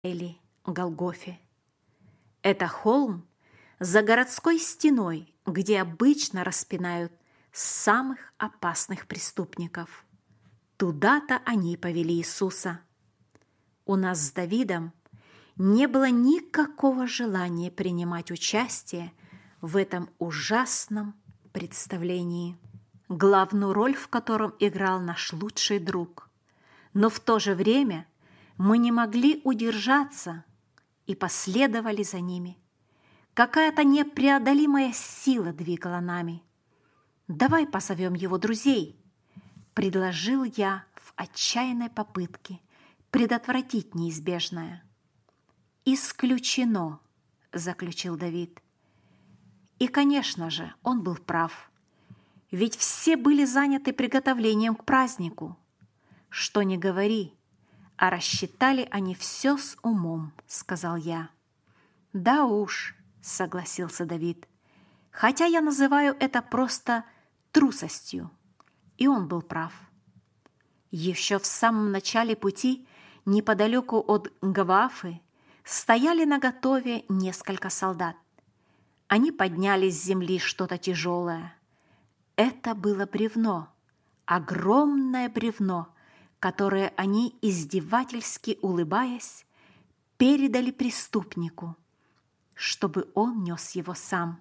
или Голгофе. Это холм за городской стеной, где обычно распинают самых опасных преступников. Туда-то они повели Иисуса. У нас с Давидом не было никакого желания принимать участие в этом ужасном представлении, главную роль в котором играл наш лучший друг. Но в то же время мы не могли удержаться и последовали за ними. Какая-то непреодолимая сила двигала нами. «Давай позовем его друзей», – предложил я в отчаянной попытке предотвратить неизбежное. «Исключено», – заключил Давид. И, конечно же, он был прав. Ведь все были заняты приготовлением к празднику. Что ни говори, а рассчитали они все с умом, сказал я. Да уж, согласился Давид, хотя я называю это просто трусостью. И он был прав. Еще в самом начале пути, неподалеку от Гавафы, стояли наготове несколько солдат. Они подняли с земли что-то тяжелое. Это было бревно, огромное бревно, которое они, издевательски улыбаясь, передали преступнику, чтобы он нес его сам.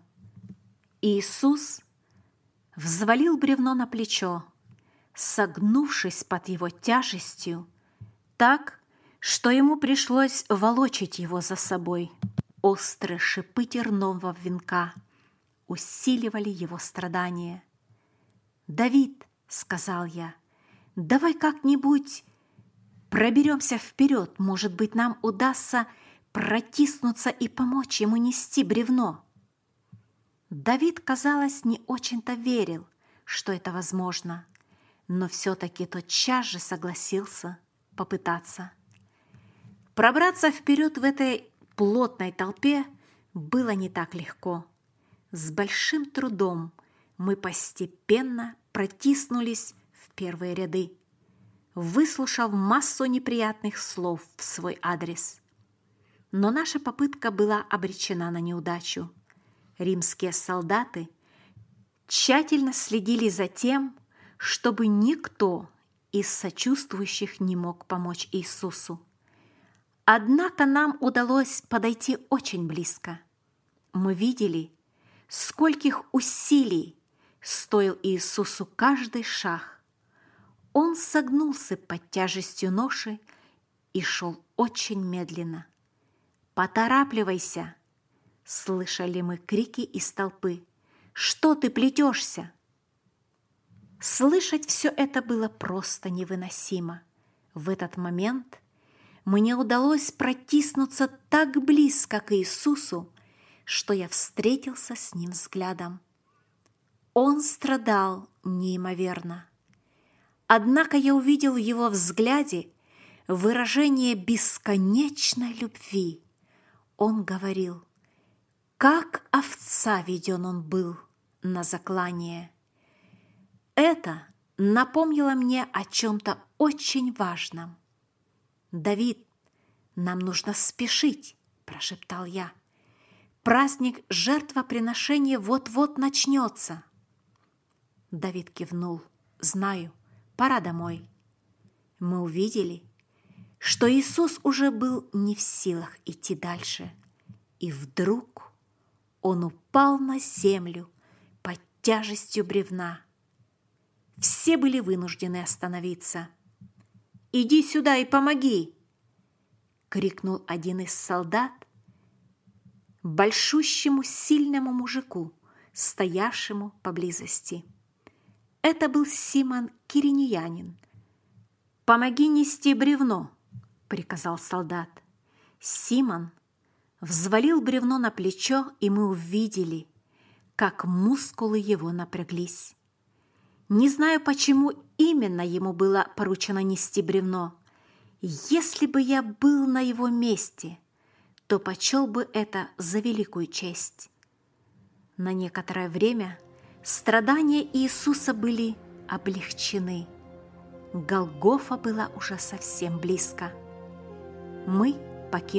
Иисус взвалил бревно на плечо, согнувшись под его тяжестью, так, что ему пришлось волочить его за собой. Острые шипы тернового венка усиливали его страдания. «Давид», — сказал я, — «давай как-нибудь проберемся вперед, может быть, нам удастся протиснуться и помочь ему нести бревно». Давид, казалось, не очень-то верил, что это возможно, но все-таки тотчас же согласился попытаться. Пробраться вперед в этой плотной толпе было не так легко. С большим трудом мы постепенно протиснулись в первые ряды, выслушав массу неприятных слов в свой адрес. Но наша попытка была обречена на неудачу. Римские солдаты тщательно следили за тем, чтобы никто из сочувствующих не мог помочь Иисусу. Однако нам удалось подойти очень близко. Мы видели, скольких усилий стоил Иисусу каждый шаг. Он согнулся под тяжестью ноши и шел очень медленно. «Поторапливайся!» — слышали мы крики из толпы. «Что ты плетешься?» Слышать все это было просто невыносимо. В этот момент мне удалось протиснуться так близко к Иисусу, что я встретился с ним взглядом. Он страдал неимоверно. Однако я увидел в его взгляде выражение бесконечной любви. Он говорил, как овца веден он был на заклание. Это напомнило мне о чем-то очень важном. «Давид, нам нужно спешить», – прошептал я. «Праздник жертвоприношения вот-вот начнется». Давид кивнул. «Знаю, пора домой». Мы увидели, что Иисус уже был не в силах идти дальше. И вдруг он упал на землю под тяжестью бревна. Все были вынуждены остановиться. «Иди сюда и помоги!» — крикнул один из солдат большущему сильному мужику, стоявшему поблизости. Это был Симон Киринеянин. «Помоги нести бревно!» — приказал солдат. Симон взвалил бревно на плечо, и мы увидели, как мускулы его напряглись. Не знаю, почему именно ему было поручено нести бревно. Если бы я был на его месте, то почел бы это за великую честь. На некоторое время страдания Иисуса были облегчены. Голгофа была уже совсем близко. Мы покинул